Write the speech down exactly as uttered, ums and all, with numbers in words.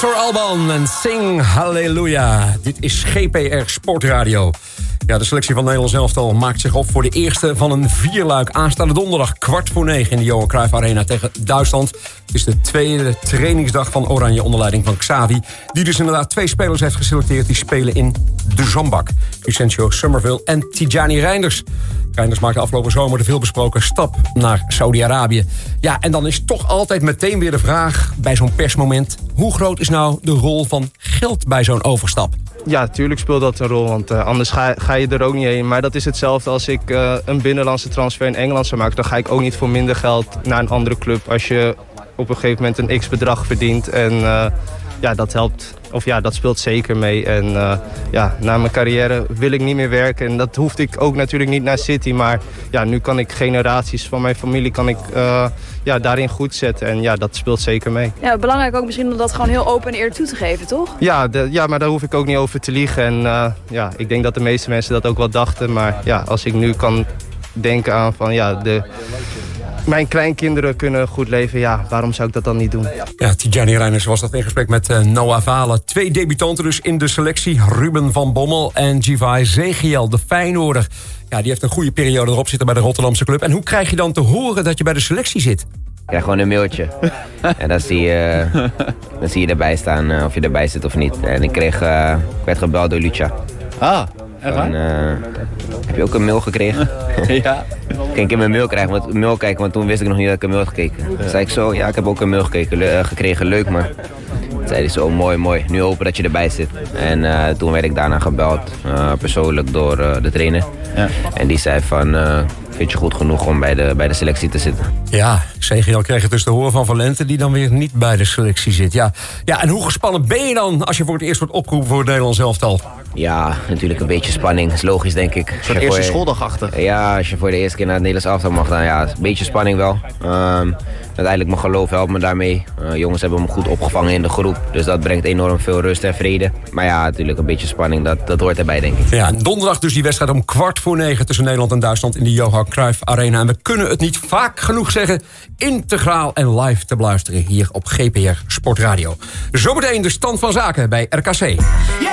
Victor Alban en Sing Halleluja. Dit is G P R Sportradio. Ja, de selectie van Nederlands elftal maakt zich op voor de eerste van een vierluik aanstaande donderdag kwart voor negen in de Johan Cruijff Arena tegen Duitsland. Het is de tweede trainingsdag van Oranje onder leiding van Xavi, die dus inderdaad twee spelers heeft geselecteerd die spelen in de zandbak. Vicencio Summerville en Tidjani Reinders. Reinders maakte afgelopen zomer de veelbesproken stap naar Saudi-Arabië. Ja, en dan is toch altijd meteen weer de vraag bij zo'n persmoment: hoe groot is nou de rol van geld bij zo'n overstap? Ja, natuurlijk speelt dat een rol, want uh, anders ga, ga je er ook niet heen. Maar dat is hetzelfde als ik uh, een binnenlandse transfer in Engeland zou maken. Dan ga ik ook niet voor minder geld naar een andere club als je op een gegeven moment een x-bedrag verdient. En uh, ja, dat helpt, of ja, dat speelt zeker mee. En uh, ja, na mijn carrière wil ik niet meer werken. En dat hoefde ik ook natuurlijk niet naar City. Maar ja, nu kan ik generaties van mijn familie kan ik, uh, ja, daarin goed zetten. En ja, dat speelt zeker mee. Ja, belangrijk ook misschien om dat gewoon heel open en eerlijk toe te geven, toch? Ja, de, ja, maar daar hoef ik ook niet over te liegen. En uh, ja, ik denk dat de meeste mensen dat ook wel dachten. Maar ja, als ik nu kan denken aan van ja, de... mijn kleinkinderen kunnen goed leven, ja, waarom zou ik dat dan niet doen? Ja, Tidjani Reinders was dat in gesprek met uh, Noah Valen. Twee debutanten dus in de selectie. Ruben van Bommel en Givai Zegiel, de Feyenoorder. Ja, die heeft een goede periode erop zitten bij de Rotterdamse club. En hoe krijg je dan te horen dat je bij de selectie zit? Ik krijg gewoon een mailtje. En dan zie je, dan zie je erbij staan uh, of je erbij zit of niet. En ik, kreeg, uh, ik werd gebeld door Lucha. Ah, echt waar? En, uh, heb je ook een mail gekregen? Ja. Ging ik in mijn mail, krijgen, want, mail kijken, want toen wist ik nog niet dat ik een mail had gekeken. Toen zei ik zo, ja, ik heb ook een mail gekeken, uh, gekregen, leuk man. Toen zei hij zo, mooi, mooi, nu hopen dat je erbij zit. En uh, toen werd ik daarna gebeld, uh, persoonlijk door uh, de trainer. Ja. En die zei van, uh, vind je goed genoeg om bij de, bij de selectie te zitten? Ja, Zegiel kreeg het dus te horen van Valente, die dan weer niet bij de selectie zit. Ja. Ja, en hoe gespannen ben je dan als je voor het eerst wordt opgeroepen voor het Nederlands elftal? Ja, natuurlijk een beetje spanning. Dat is logisch, denk ik. Zo'n eerste voor, schooldagachtig. Ja, als je voor de eerste keer naar het Nederlands elftal mag, dan ja, een beetje spanning wel. Um, uiteindelijk mijn geloof helpt me daarmee. Uh, jongens hebben me goed opgevangen in de groep. Dus dat brengt enorm veel rust en vrede. Maar ja, natuurlijk een beetje spanning, dat, dat hoort erbij, denk ik. Ja, donderdag dus die wedstrijd om kwart voor negen tussen Nederland en Duitsland in de Johan Cruijff Arena. En we kunnen het niet vaak genoeg zeggen, integraal en live te beluisteren hier op G P R Sportradio. Zometeen de stand van zaken bij R K C.